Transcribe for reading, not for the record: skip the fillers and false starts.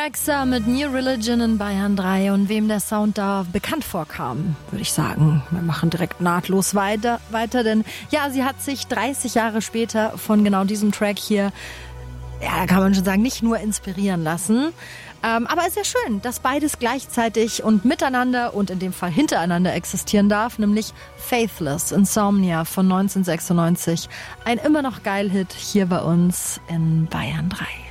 Rexha mit New Religion in Bayern 3 und wem der Sound da bekannt vorkam, würde ich sagen, wir machen direkt nahtlos weiter, denn ja, sie hat sich 30 Jahre später von genau diesem Track hier, ja, da kann man schon sagen, nicht nur inspirieren lassen, aber es ist ja schön, dass beides gleichzeitig und miteinander und in dem Fall hintereinander existieren darf, nämlich Faithless, Insomnia von 1996, ein immer noch geil Hit hier bei uns in Bayern 3.